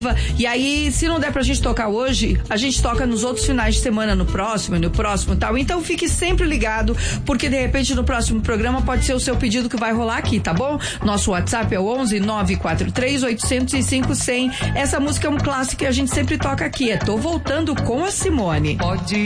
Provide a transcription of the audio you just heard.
E aí, se não der pra gente tocar hoje, a gente toca nos outros finais de semana, no próximo e tal. Então fique sempre ligado, porque de repente no próximo programa pode ser o seu pedido que vai rolar aqui, tá bom? Nosso WhatsApp é o 11-943-805-100. Essa música é um clássico que a gente sempre toca aqui. Tô voltando com a Simone. Pode